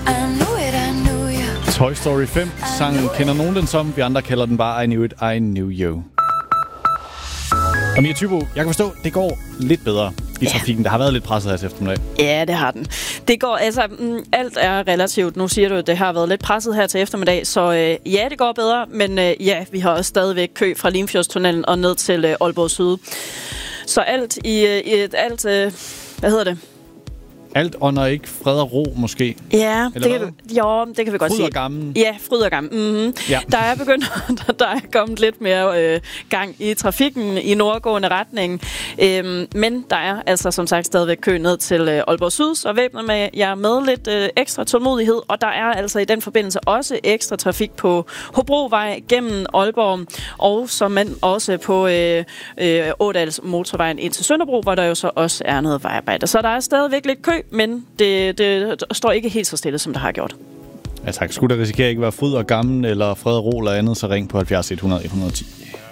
Toy Story 5. Sangen kender nogen den som. Vi andre kalder den bare I Knew It, I Knew You. Og Mia Thybo, jeg kan forstå, det går lidt bedre i trafikken. Der har været lidt presset her til eftermiddag. Ja, det har den. Det går, altså, alt er relativt. Nu siger du, at det har været lidt presset her til eftermiddag, så ja, det går bedre, men ja, vi har også stadigvæk kø fra Limfjordstunnelen og ned til Aalborg Syd. Så alt hvad hedder det? Alt ånder ikke fred og ro, måske? Ja, det kan vi godt sige. Fryd og gammel. Ja, fryd og gammel. Mm-hmm. Ja. Der er kommet lidt mere gang i trafikken i nordgående retning. Men der er altså som sagt stadigvæk kø ned til Aalborg Syd, så væbner med jer med lidt ekstra tålmodighed. Og der er altså i den forbindelse også ekstra trafik på Hobrovej gennem Aalborg, og som også på Ådals motorvejen ind til Sønderbro, hvor der jo så også er noget vejarbejde. Så der er stadigvæk lidt kø, men det står ikke helt så stille, som det har gjort. Ja tak. Skulle der risikere ikke være fryd og gammel, eller fred og ro eller andet, så ring på 70 100 110.